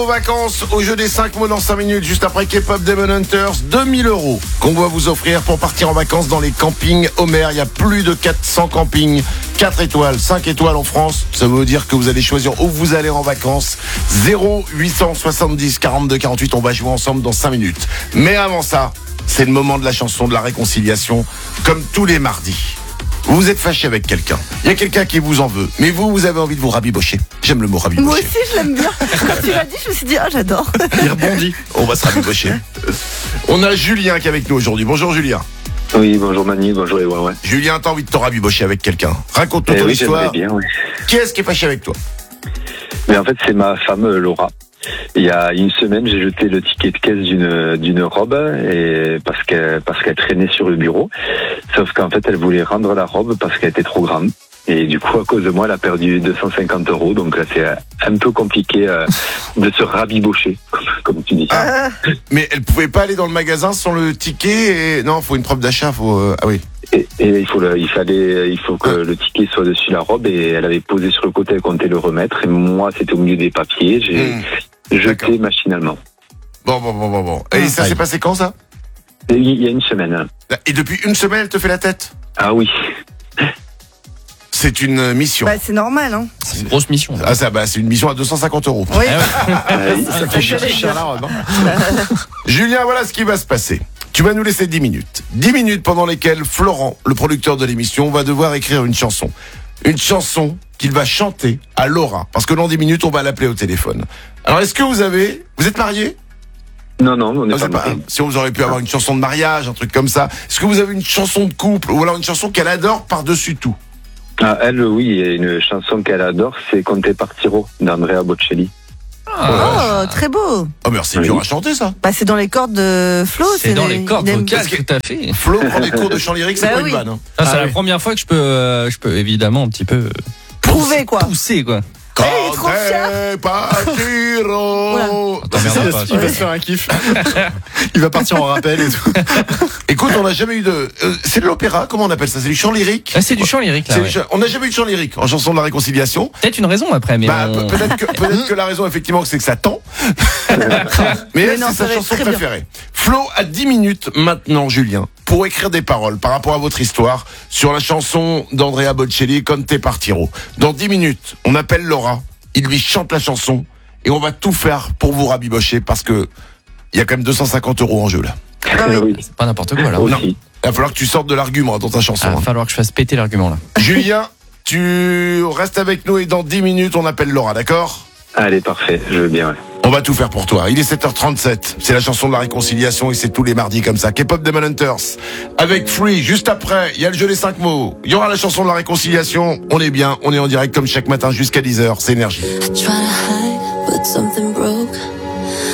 Aux vacances, au jeu des 5 mots dans 5 minutes, juste après K-Pop Demon Hunters, 2000 € qu'on va vous offrir pour partir en vacances dans les campings Homer. Il y a plus de 400 campings, 4 étoiles, 5 étoiles en France. Ça veut dire que vous allez choisir où vous allez en vacances. 0870 42 48, on va jouer ensemble dans 5 minutes. Mais avant ça, c'est le moment de la chanson de la réconciliation, comme tous les mardis. Vous êtes fâché avec quelqu'un. Il y a quelqu'un qui vous en veut. Mais vous avez envie de vous rabibocher. J'aime le mot rabibocher. Moi aussi, je l'aime bien. Quand tu l'as dit, je me suis dit, j'adore. Il rebondit. On va se rabibocher. On a Julien qui est avec nous aujourd'hui. Bonjour Julien. Oui, bonjour Mani, bonjour les ouais. Julien, t'as envie de te rabibocher avec quelqu'un. Raconte-nous ton oui, histoire. Bien, oui. Qui est-ce qui est fâché avec toi? Mais en fait, c'est ma femme Laura. Il y a une semaine, j'ai jeté le ticket de caisse d'une robe et parce qu'elle traînait sur le bureau. Sauf qu'en fait, elle voulait rendre la robe parce qu'elle était trop grande. Et du coup, à cause de moi, elle a perdu 250 €. Donc là, c'est un peu compliqué de se rabibocher, comme tu dis. Mais elle pouvait pas aller dans le magasin sans le ticket et... Non, faut une preuve d'achat, faut... Ah oui. Et il faut que le ticket soit dessus la robe et elle avait posé sur le côté, elle comptait le remettre. Et moi, c'était au milieu des papiers. J'ai jeté machinalement. Bon. Et ça s'est passé quand, ça? Il y a une semaine. Et depuis une semaine, elle te fait la tête? Ah oui. C'est une mission. Bah, c'est normal, hein. C'est une grosse mission. Ah ça, c'est une mission à 250 €. Oui. Ça fait cher la robe. Julien, voilà ce qui va se passer. Tu vas nous laisser 10 minutes. 10 minutes pendant lesquelles Florent, le producteur de l'émission, va devoir écrire une chanson. Une chanson qu'il va chanter à Laura. Parce que dans 10 minutes, on va l'appeler au téléphone. Alors, est-ce que vous êtes mariés? Non, on n'est pas mariés. Si vous auriez pu avoir une chanson de mariage, un truc comme ça. Est-ce que vous avez une chanson de couple ou alors une chanson qu'elle adore par-dessus tout? Ah, elle, oui, il y a une chanson qu'elle adore, c'est Conte Partiro d'Andrea Bocelli. Oh, très beau. Oh, mais c'est dur à chanter, ça. Bah, c'est dans les cordes de Flo. C'est dans les cordes vocales que t'as fait. Flo prend des cours de chant lyrique, c'est Bah pas oui. une vanne. Hein. C'est la première fois que je peux évidemment un petit peu Prouver, quoi. pousser, quoi. il est trop fier. Partiro. Attends, merde, pas, Il va se faire un kiff. Il va partir en rappel et tout. Écoute, on n'a jamais eu de... c'est de l'opéra, comment on appelle ça? C'est du chant lyrique? Ah, c'est du chant lyrique, là. C'est Ouais. du chant- On n'a jamais eu de chant lyrique en chanson de la réconciliation. Peut-être une raison après, mais Peut-être que la raison, effectivement, c'est que ça tend. Mais elle, non, c'est ça sa va être chanson très bien. préférée. Flo a 10 minutes maintenant, Julien, pour écrire des paroles par rapport à votre histoire sur la chanson d'Andrea Bocelli, Conte Partiro. Dans 10 minutes, on appelle Laura, il lui chante la chanson et on va tout faire pour vous rabibocher parce que il y a quand même 250 € en jeu là. Ah oui. Oui, c'est pas n'importe quoi, là. aussi. Non. Il va falloir que tu sortes de l'argument dans ta chanson. Il va hein. falloir que je fasse péter l'argument, là. Julien, tu restes avec nous et dans 10 minutes, on appelle Laura, d'accord? Allez, parfait, je veux bien, ouais. On va tout faire pour toi. Il est 7h37. C'est la chanson de la réconciliation et c'est tous les mardis comme ça. K-Pop Demon Hunters. Avec Free, juste après, il y a le jeu des 5 mots. Il y aura la chanson de la réconciliation. On est bien, on est en direct comme chaque matin jusqu'à 10h. C'est Énergie. Try to hide, but something broke.